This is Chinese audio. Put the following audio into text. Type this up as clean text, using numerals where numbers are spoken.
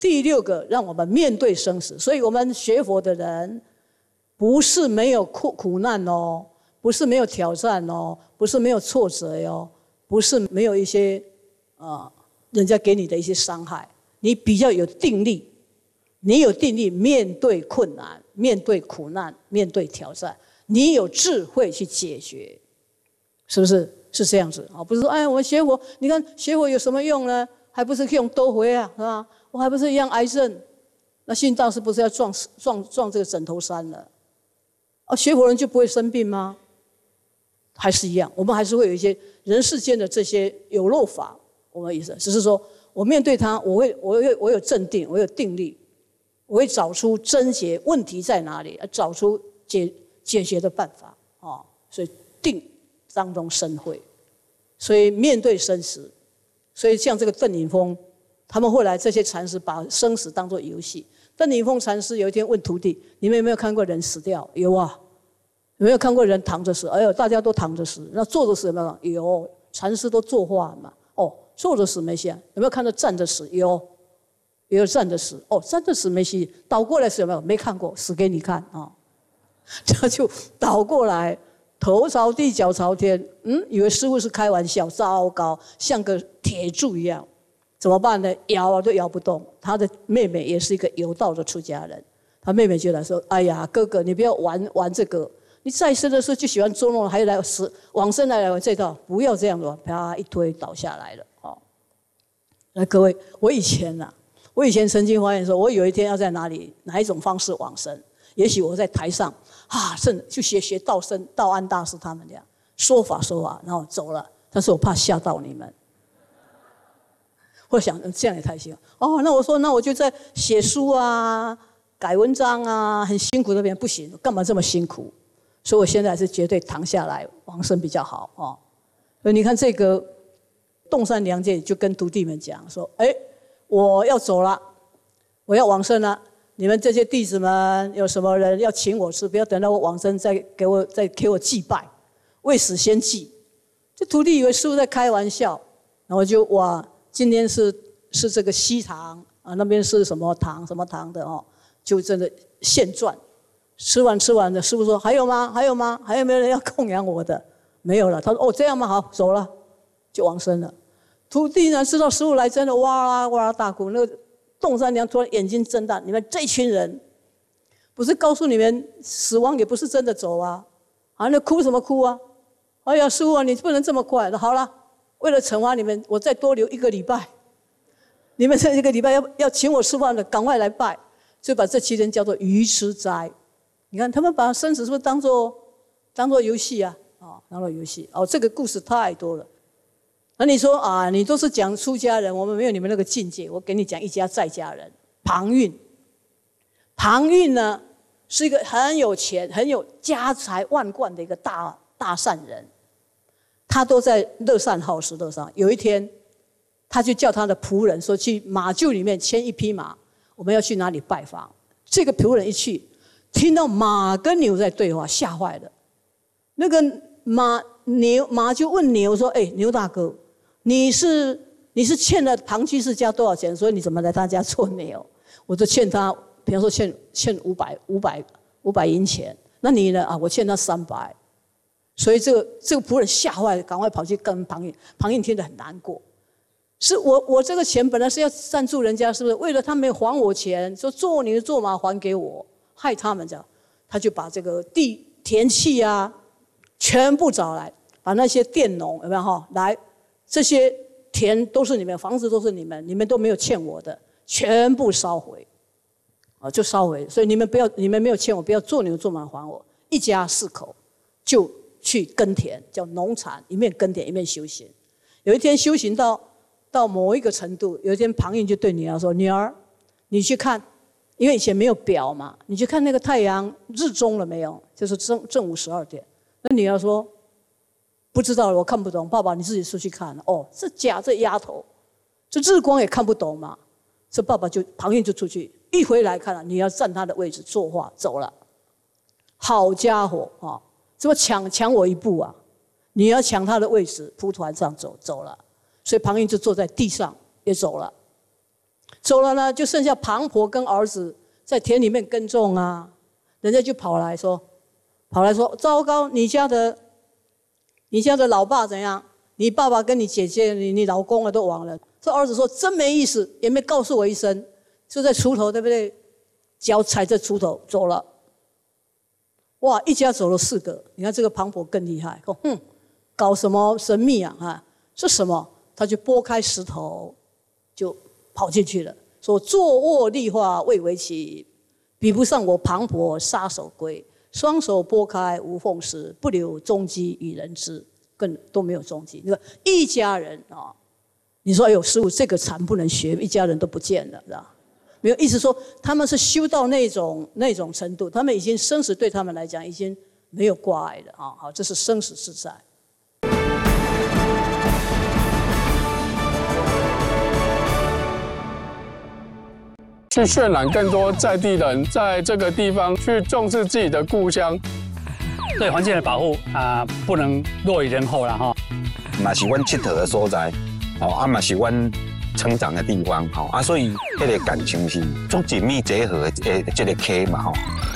第六个，让我们面对生死。所以我们学佛的人，不是没有苦难哦，不是没有挑战哦，不是没有挫折哦，不是没有一些人家给你的一些伤害，你比较有定力，你有定力面对困难，面对苦难，面对挑战，你有智慧去解决，是不是？是这样子啊？不是说哎，我们学佛，你看学佛有什么用呢？还不是用多回啊，是吧？我还不是一样癌症？那信大师不是要撞这个枕头山了？学佛人就不会生病吗？还是一样，我们还是会有一些人世间的这些有漏法，我们意思只是说，我面对它，我有镇定，我有定力，我会找出症结问题在哪里，找出解决的办法啊。所以定当中生慧，所以面对生死，所以像这个邓颖峰，他们后来这些禅师把生死当作游戏。邓颖峰禅师有一天问徒弟：“你们有没有看过人死掉？”有啊。有没有看过人躺着死？哎呦，大家都躺着死。那坐着死有没有？有，禅师都作画嘛。哦，坐着死没戏。有没有看到站着死？有，也有站着死。哦，站着死没戏。倒过来死有没有？没看过，死给你看啊。这就倒过来，头朝地，脚朝天。以为师父是开玩笑，糟糕，像个铁柱一样。怎么办呢？摇都摇不动。他的妹妹也是一个有道的出家人，他妹妹就来说：“哎呀，哥哥，你不要玩这个。你在生的时候就喜欢捉弄，还来往生来玩这套，不要这样子，啪一推倒下来了。”那各位，我以前曾经发现说，我有一天要在哪一种方式往生，也许我在台上就学道安大师他们这样说法，然后走了，但是我怕吓到你们。我想这样也太行那我说那我就在写书啊、改文章啊，很辛苦的边不行，干嘛这么辛苦？所以我现在是绝对躺下来往生比较好所以你看这个洞山良介就跟徒弟们讲说：“我要走了，我要往生了。你们这些弟子们有什么人要请我吃？不要等到我往生再给我祭拜，未死先祭。”这徒弟以为师父在开玩笑，然后就今天是这个西堂那边是什么堂的就真的现赚。吃完的，师父说：“还有吗？还有没有人要供养我的？”没有了。他说：“这样吗？好，走了，就往生了。”徒弟呢知道师父来，真的哇啦哇啦大哭。那个洞山娘突然眼睛睁大：“你们这群人，不是告诉你们死亡也不是真的走啊？那哭什么哭啊？哎呀，师父啊，你不能这么快。好了，为了惩罚你们，我再多留1个礼拜。你们这1个礼拜要请我吃饭的，赶快来拜。”所以把这7天叫做愚痴斋。你看他们把生死是不是当作游戏啊？当作游戏这个故事太多了。那你说你都是讲出家人，我们没有你们那个境界。我给你讲一家在家人，庞蕴呢是一个很有钱、很有家财万贯的一个大善人，他都在乐善好施乐善。有一天，他就叫他的仆人说去马厩里面牵一匹马，我们要去哪里拜访。这个仆人一去，听到马跟牛在对话，吓坏了。那个马就问牛说：“牛大哥，你是欠了庞居士家多少钱？所以你怎么来他家做牛？”我就欠他，比方说欠500银钱。那你呢？我欠他300。所以这个仆人吓坏了，赶快跑去跟庞蕴。庞蕴听得很难过。是我这个钱本来是要赞助人家，是不是？为了他没有还我钱，说做牛做马还给我，害他们这样，他就把这个田契啊全部找来，把那些佃农有没有来，这些田都是你们，房子都是你们都没有欠我的，全部烧毁，就烧毁。所以你们没有欠我，不要做牛做马还我。一家4口就去耕田，叫农禅，一面耕田一面修行。有一天修行到某一个程度，有一天庞蕴就对女儿说：“女儿，你去看，因为以前没有表嘛，你去看那个太阳日中了没有？就是正午12点。”那女儿说：“不知道了，我看不懂。爸爸，你自己出去看。”这丫头，这日光也看不懂嘛。这庞蕴就出去，一回来看了，女儿占他的位置作画走了。好家伙怎么抢我一步啊？女儿抢他的位置，蒲团上走了。所以庞蕴就坐在地上也走了。 走了呢，就剩下庞婆跟儿子在田里面耕种啊。人家就跑来说，糟糕，你家的老爸怎样？你爸爸跟你姐姐、你老公啊都亡了。这儿子说真没意思，也没告诉我一声，就在锄头对不对？脚踩着锄头走了。哇，一家走了4个。你看这个庞婆更厉害，说搞什么神秘啊？是什么？他就拨开石头，就跑进去了，说坐卧立化未为奇。比不上我庞婆杀手龟，双手拨开无缝时，不留踪迹与人知，更都没有踪迹。那个一家人啊，你说哎呦，师父这个禅不能学，一家人都不见了，是吧？没有意思说他们是修到那种程度，他们已经生死对他们来讲已经没有挂碍了啊！好，这是生死自在。 去渲染更多在地人在这个地方去重视自己的故乡， 对环境的保护不能落于人后了哈。 嘛是阮佚佗的所在，嘛是阮成长的地方，所以迄个感情是足紧密结合的这个溪嘛